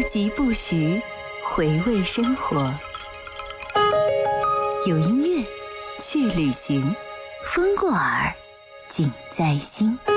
疾不徐，回味生活。有音乐，去旅行，风过耳，景在心。